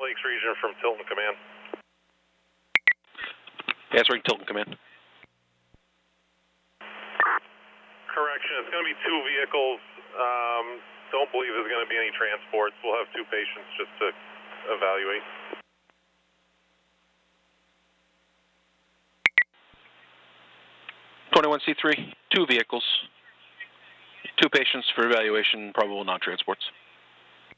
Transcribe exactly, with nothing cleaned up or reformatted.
Lakes region from Tilton Command. Answering Tilton Command. Correction, it's going to be two vehicles. Um, don't believe there's going to be any transports. We'll have two patients just to evaluate. twenty-one C three, two vehicles, two patients for evaluation, probable non-transports.